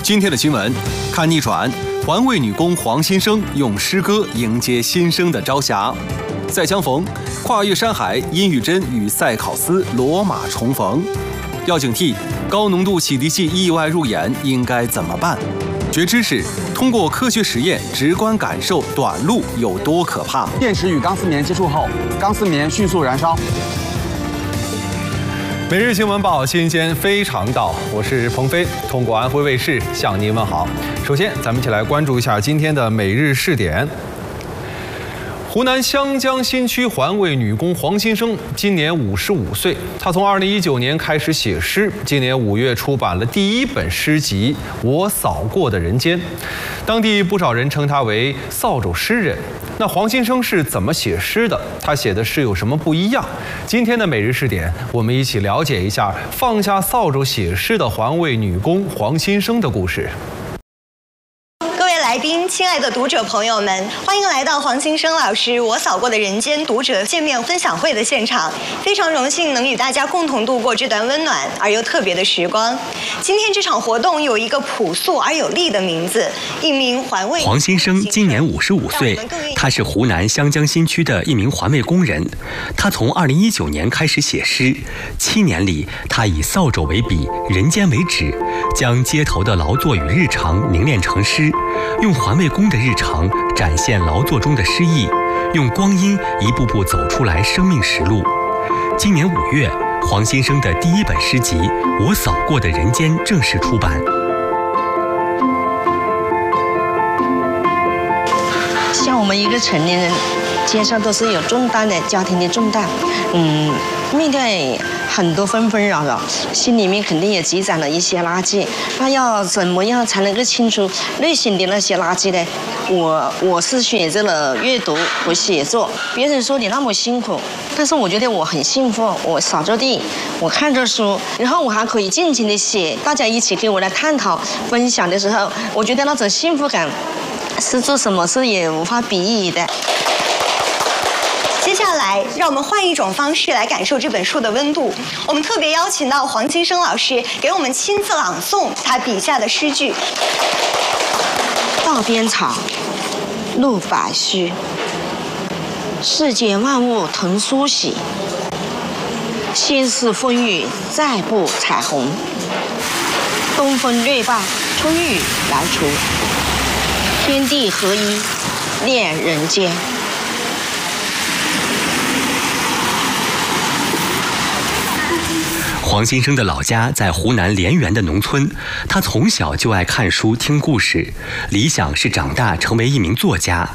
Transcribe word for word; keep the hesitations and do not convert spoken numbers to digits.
今天的新闻看逆转，环卫女工黄新生用诗歌迎接新生的朝霞。再相逢，跨越山海，殷玉珍与塞考斯罗马重逢。要警惕高浓度洗涤剂意外入眼，应该怎么办？觉知识，通过科学实验直观感受短路有多可怕。 电池与钢丝棉接触后，钢丝棉迅速燃烧。 每日新闻报，新鲜非常到，我是鹏飞，通过安徽卫视向您问好。首先，咱们一起来关注一下今天的每日试点。湖南湘江新区环卫女工黄新生今年五十五岁，她从二零一九年开始写诗，今年五月出版了第一本诗集《我扫过的人间》，当地不少人称她为扫帚诗人。那黄新生是怎么写诗的？她写的诗有什么不一样？今天的每日试点，我们一起了解一下放下扫帚写诗的环卫女工黄新生的故事。 来宾，亲爱的读者朋友们，欢迎来到黄新生老师《我扫过的人间》读者见面分享会的现场。非常荣幸能与大家共同度过这段温暖而又特别的时光。今天这场活动有一个朴素而有力的名字，一名环卫。 黄新生今年五十五岁，他是湖南湘江新区的一名环卫工人。他从二零一九年开始写诗，七年里，他以扫帚为笔，人间为纸，将街头的劳作与日常凝练成诗。用环卫工的日常展现劳作中的诗意，用光阴一步步走出来生命实录。今年五月，黄新生的第一本诗集《我扫过的人间》正式出版。 像我们一个成年人，肩上都是有重担的，家庭的重担，嗯，面对很多纷纷扰扰，心里面肯定也积攒了一些垃圾。那要怎么样才能够清除内心的那些垃圾呢？我我是选择了阅读和写作。别人说你那么辛苦，但是我觉得我很幸福。我扫着地，我看着书，然后我还可以尽情的写。大家一起跟我来探讨、分享的时候，我觉得那种幸福感是做什么事也无法比拟的。 接下来，让我们换一种方式来感受这本书的温度。我们特别邀请到黄新生老师给我们亲自朗诵他笔下的诗句。 道边草，露百须，世间万物同苏喜。先是风雨，再不彩虹。东风略罢，春雨来除。天地合一，恋人间。 黄新生的老家在湖南濂源的农村，他从小就爱看书听故事，理想是长大成为一名作家。